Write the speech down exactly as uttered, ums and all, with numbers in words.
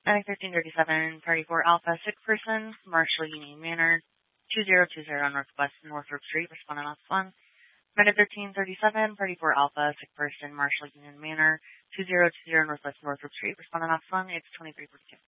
Medic thirteen thirty-seven, Party four Alpha, sick person, Marshall Union Manor, two zero two zero Northwest Northrop Street, responding on one. Medic thirteen thirty-seven, Party four Alpha, sick person, Marshall Union Manor, two zero two zero Northwest Northrop Street, responding on one. It's twenty-three forty-two.